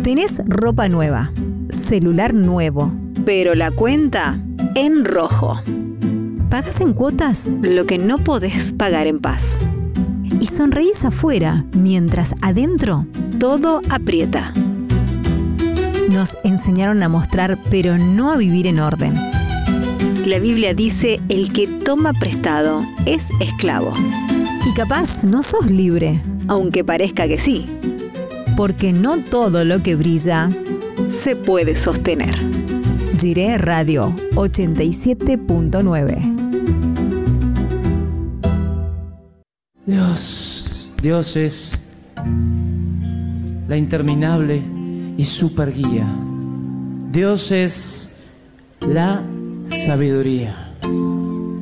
Tenés ropa nueva, celular nuevo, pero la cuenta en rojo. ¿pagás en cuotas? Lo que no podés pagar en paz. Y sonreís afuera, mientras adentro Todo aprieta. nos enseñaron a mostrar, pero no a vivir en orden. La Biblia dice: el que toma prestado es esclavo. Y capaz no sos libre, Aunque parezca que sí, porque no todo lo que brilla. se puede sostener. Jiré Radio 87.9. Dios es la interminable y super guía. Dios es la sabiduría.